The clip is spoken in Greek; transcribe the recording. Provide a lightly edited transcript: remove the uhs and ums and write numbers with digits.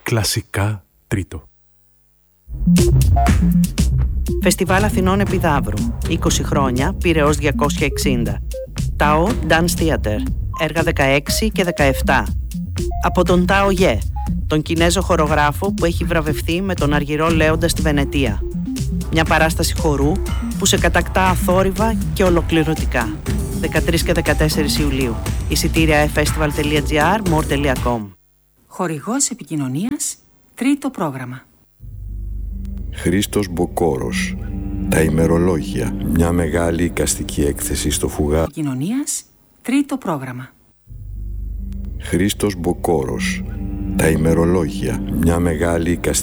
Κλασικά τρίτο. Φεστιβάλ Αθηνών Επιδαύρου. 20 χρόνια, Πειραιώς 260. Τάο Dance Theater. Έργα 16 και 17. Από τον Τάο Γε, τον Κινέζο χορογράφο που έχει βραβευτεί με τον Αργυρό Λέοντα στη Βενετία. Μια παράσταση χορού που σε κατακτά αθόρυβα και ολοκληρωτικά. 13 και 14 Ιουλίου. Εισιτήρια festival.gr, more.com. Χορηγός επικοινωνίας, τρίτο πρόγραμμα. Χρήστος Μποκόρος. Τα ημερολόγια. Μια μεγάλη εικαστική έκθεση στο Φουγά. Επικοινωνίας, τρίτο πρόγραμμα. Χρήστος Μποκόρος. Τα ημερολόγια. Μια μεγάλη εικαστική